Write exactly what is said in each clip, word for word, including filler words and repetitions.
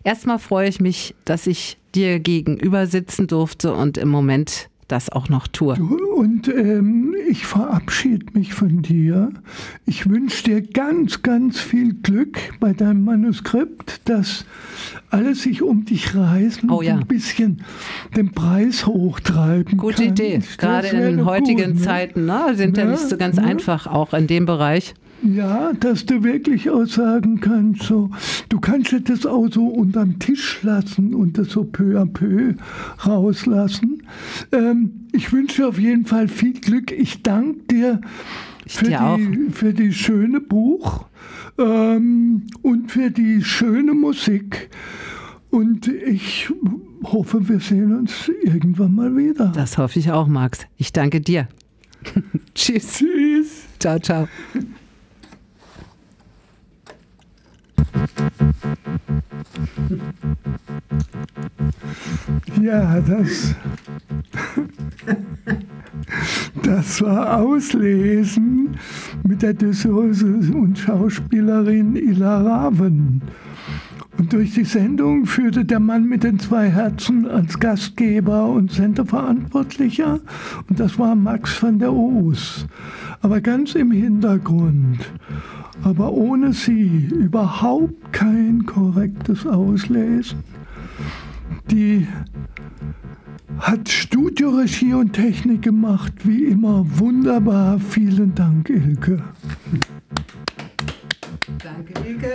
Erstmal freue ich mich, dass ich dir gegenüber sitzen durfte und im Moment das auch noch tue. Und ähm, ich verabschiede mich von dir. Ich wünsche dir ganz, ganz viel Glück bei deinem Manuskript, dass alles sich um dich reißen oh, ja. und ein bisschen den Preis hochtreiben Gute kann. Idee. Gerade in heutigen gut, ne? Zeiten ne? sind ja, ja nicht so ganz ja. einfach, auch in dem Bereich. Ja, dass du wirklich auch sagen kannst, so, du kannst das auch so unterm Tisch lassen und das so peu à peu rauslassen. Ähm, ich wünsche dir auf jeden Fall viel Glück. Ich danke dir für, dir die, für die schöne Buch ähm, und für die schöne Musik. Und ich hoffe, wir sehen uns irgendwann mal wieder. Das hoffe ich auch, Max. Ich danke dir. Tschüss. Tschüss. Ciao, ciao. Ja, das, das war Auslesen mit der Dysseuse und Schauspielerin Ila Raven. Und durch die Sendung führte der Mann mit den zwei Herzen als Gastgeber und Senderverantwortlicher. Und das war Max van der Oos. Aber ganz im Hintergrund. Aber ohne sie überhaupt kein korrektes Auslesen. Die hat Studioregie und Technik gemacht, wie immer wunderbar. Vielen Dank, Ilke. Danke, Ilke.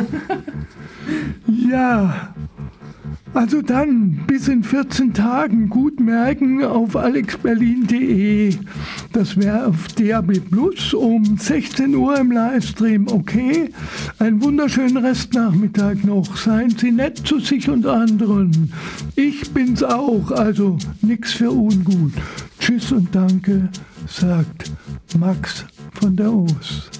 Ja, also dann bis in vierzehn Tagen gut merken auf alexberlin punkt de. Das wäre auf D A B Plus um sechzehn Uhr im Livestream, okay? Einen wunderschönen Restnachmittag noch. Seien Sie nett zu sich und anderen. Ich bin's auch, also nix für ungut. Tschüss und danke, sagt Max von der Oos.